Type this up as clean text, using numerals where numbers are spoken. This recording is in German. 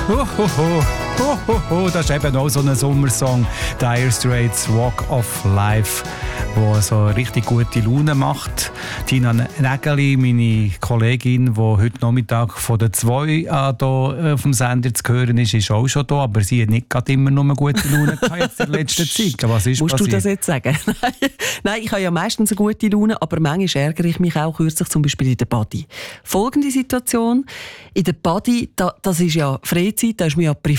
Das ist eben auch so ein Sommersong. Dire Straits Walk of Life, der so richtig gute Laune macht. Tina Nägeli, meine Kollegin, die heute Nachmittag von der 2 an hier auf dem Sender zu hören ist, ist auch schon da. Aber sie hat nicht gerade immer nur gute Laune gehabt jetzt in der letzten Zeit. Was ist Musst passiert? du das jetzt sagen? Nein, ich habe ja meistens eine gute Laune, aber manchmal ärgere ich mich auch kürzlich, zum Beispiel in der Body. Folgende Situation: In der Body, das ist ja Freizeit, da ist man ja privat